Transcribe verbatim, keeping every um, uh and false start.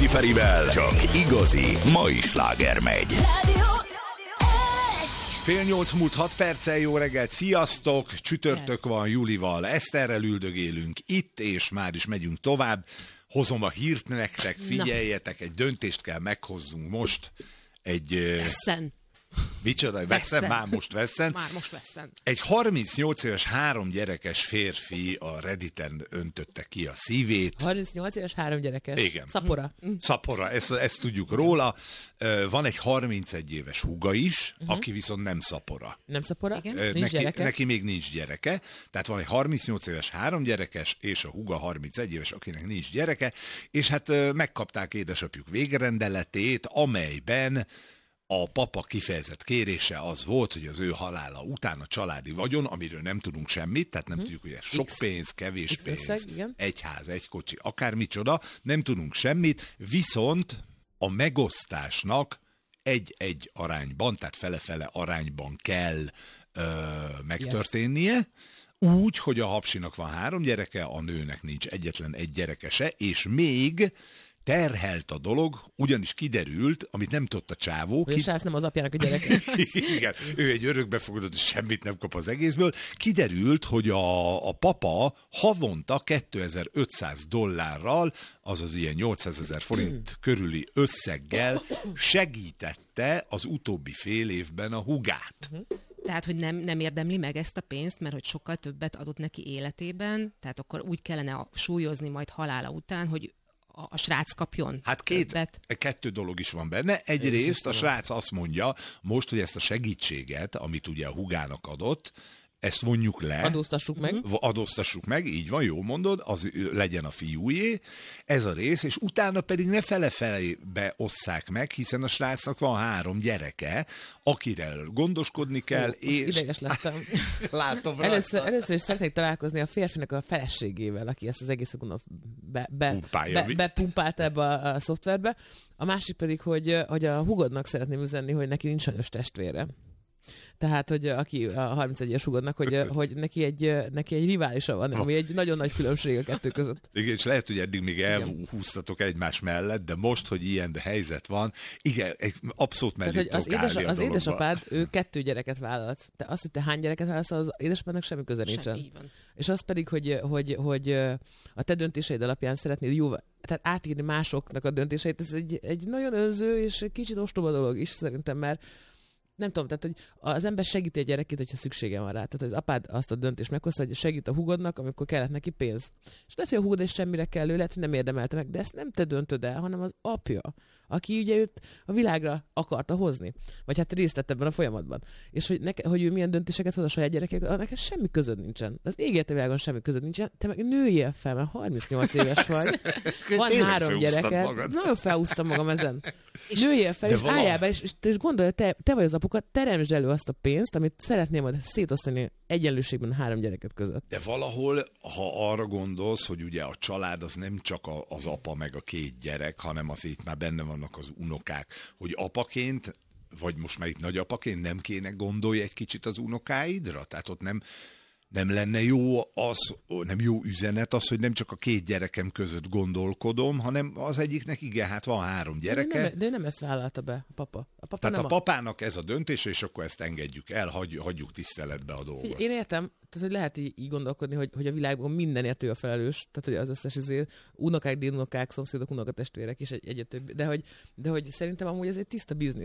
Ferivel csak igazi mai sláger megy. Fél nyolc múlt hat perccel, jó reggelt, sziasztok! Csütörtök van, Julival, Eszterrel üldögélünk itt, és már is megyünk tovább. Hozom a hírt nektek, figyeljetek, egy döntést kell meghozzunk most. Egy... Vesszen. Micsoda, veszem? Már most veszem. Már most veszem. Egy harmincnyolc éves, három gyerekes férfi a Redditen öntötte ki a szívét. harmincnyolc éves, három gyerekes. Igen. Szapora. Szapora, ezt, ezt tudjuk róla. Van egy harmincegy éves húga is, uh-huh. aki viszont nem szapora. Nem szapora? Igen. Nincs Neki, gyereke. neki még nincs gyereke. Tehát van egy harmincnyolc éves, három gyerekes, és a húga harmincegy éves, akinek nincs gyereke. És hát megkapták édesapjuk végrendeletét, amelyben a papa kifejezett kérése az volt, hogy az ő halála után a családi vagyon, amiről nem tudunk semmit, tehát nem hmm. tudjuk, hogy ez sok X, pénz, kevés X pénz, összeg, egy ház, egy kocsi, akármicsoda, nem tudunk semmit, viszont a megosztásnak egy-egy arányban, tehát fele-fele arányban kell ö, megtörténnie, yes. Úgy, hogy a hapsinak van három gyereke, a nőnek nincs egyetlen egy gyerekese, és még terhelt a dolog, ugyanis kiderült, amit nem tudta a csávó. Hogy a srác nem az apjának a gyereke. Igen, ő egy örökbefogadott, és semmit nem kap az egészből. Kiderült, hogy a, a papa havonta kétezer-ötszáz dollárral, azaz ilyen nyolcszázezer forint körüli összeggel segítette az utóbbi fél évben a húgát. Uh-huh. Tehát, hogy nem, nem érdemli meg ezt a pénzt, mert hogy sokkal többet adott neki életében, tehát akkor úgy kellene súlyozni majd halála után, hogy a, a srác kapjon. Hát két, kettő dolog is van benne. Egyrészt a srác azt mondja most, hogy ezt a segítséget, amit ugye a húgának adott, ezt vonjuk le. Adóztassuk meg. Adóztassuk meg, így van, jól mondod, az legyen a fiújé, ez a rész, és utána pedig ne fele-felébe osszák meg, hiszen a srácnak van három gyereke, akire gondoskodni kell, Ó, és... ideges lettem. Látom először, először is szeretnék találkozni a férfinek a feleségével, aki ezt az egészet gondolom be, be, be, bepumpálta ebbe a, a szoftverbe. A másik pedig, hogy, hogy a húgodnak szeretném üzenni, hogy neki nincs sajnos testvére. Tehát, hogy aki a harmincegyes húgodnak, hogy, hogy neki, egy, neki egy riválisa van, ami egy nagyon nagy különbség a kettő között. Igen, és lehet, hogy eddig még elhúztatok egymás mellett, de most, hogy ilyen helyzet van, igen, abszolút mellé az, édes, az édesapád, ő kettő gyereket vállalt. Te azt, hogy te hány gyereket vállalsz, az édesapádnak semmi köze nincsen. És az pedig, hogy, hogy, hogy a te döntéseid alapján szeretnéd jó, tehát átírni másoknak a döntéseit, ez egy, egy nagyon önző és kicsit ostoba dolog is szerintem, mert nem tudom, tehát, hogy az ember segíti a gyerekét, hogyha szüksége van rá. Tehát az apád azt a döntést meghozta, hogy segít a húgodnak, amikor kellett neki pénz. És lehet, hogy a húgod is semmire kellő, lehet, hogy nem érdemelte meg, de ezt nem te döntöd el, hanem az apja, aki ugye őt a világra akarta hozni. Vagy hát részt vett ebben a folyamatban. És hogy, neke, hogy ő milyen döntéseket hoz a saját gyerekek, neked semmi közöd nincsen. Az égért a világon semmi közöd nincsen. Te meg nőjél fel, mert harmincnyolc éves vagy. Van három gyereket. Nagyon felhúztam magam ezen. Nőjél fel, és vala... álljál be, és, és, és gondolj, te, te vagy az apuka, teremtsd elő azt a pénzt, amit szeretném majd szétosztani egyenlőségben három gyereket között. De valahol, ha arra gondolsz, hogy ugye a család az nem csak a, az apa meg a két gyerek, hanem az itt már benne vannak az unokák, hogy apaként, vagy most már itt nagyapaként nem kéne gondolj egy kicsit az unokáidra? Tehát ott nem... Nem lenne jó az, nem jó üzenet az, hogy nem csak a két gyerekem között gondolkodom, hanem az egyiknek igen, hát van három gyereke. De nem, de nem ezt vállalta be a papa. A papa Tehát nem a papának ez a döntése, és akkor ezt engedjük el, hagy, hagyjuk tiszteletbe a dolgot. Figyelj, én értem, tehát, hogy lehet így, így gondolkodni, hogy, hogy a világban mindenért ő a felelős, tehát hogy az összes azért unokák, dédunokák, szomszédok, unokatestvérek és egy, egyet több, de hogy, de hogy szerintem amúgy ez egy tiszta biznisz.